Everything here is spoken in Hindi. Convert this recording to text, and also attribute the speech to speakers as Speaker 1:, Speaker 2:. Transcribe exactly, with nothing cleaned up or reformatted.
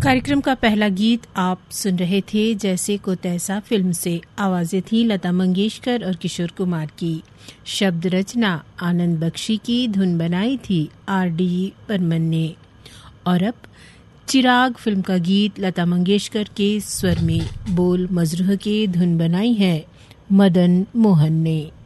Speaker 1: कार्यक्रम का पहला गीत आप सुन रहे थे जैसे को तैसा फिल्म से। आवाजें थी लता मंगेशकर और किशोर कुमार की। शब्द रचना आनंद बख्शी की, धुन बनाई थी आर डी बर्मन ने। और अब चिराग फिल्म का गीत लता मंगेशकर के स्वर में, बोल मजरूह के, धुन बनाई है मदन मोहन ने।